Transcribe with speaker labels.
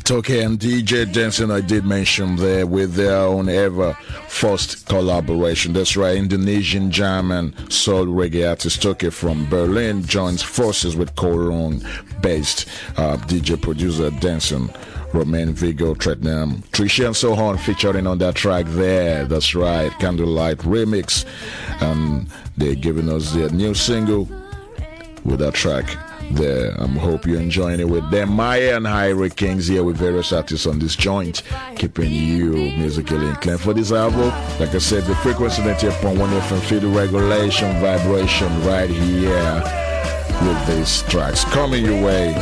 Speaker 1: Toke and DJ Dancing, I did mention there, with their own ever first collaboration. That's right, Indonesian jam and soul reggae artist Toke from Berlin joins forces with Cologne-based DJ producer Dancing, Romain Vigo, Tretnam, Tricia and so on, featuring on that track there. That's right, Candlelight Remix. And they're giving us their new single with that track there. I hope you're enjoying it with them. Maya and Hyrie Kings here with various artists on this joint, keeping you musically inclined for this album. Like I said, the frequency 98.1 FM, feel the regulation vibration right here with these tracks coming your way.